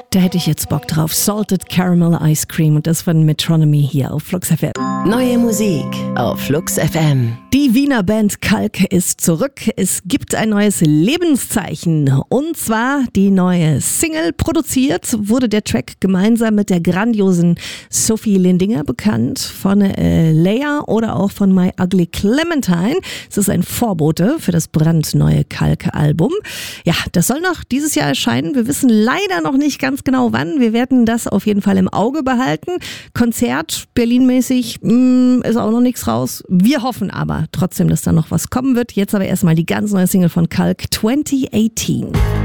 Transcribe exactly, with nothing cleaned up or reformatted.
Da hätte ich jetzt Bock drauf. Salted Caramel Ice Cream und das von Metronomy hier auf Flux F M. Neue Musik auf Flux F M. Die Wiener Band Kalk ist zurück. Es gibt ein neues Lebenszeichen und zwar die neue Single. Produziert wurde der Track gemeinsam mit der grandiosen Sophie Lindinger, bekannt von äh, Leia oder auch von My Ugly Clementine. Es ist ein Vorbote für das brandneue Kalk-Album. Ja, das soll noch dieses Jahr erscheinen. Wir wissen leider noch nicht ganz genau wann. Wir werden das auf jeden Fall im Auge behalten. Konzert Berlin-mäßig mh, ist auch noch nichts raus. Wir hoffen aber trotzdem, dass da noch was kommen wird. Jetzt aber erstmal die ganz neue Single von Kalk zwanzig achtzehn.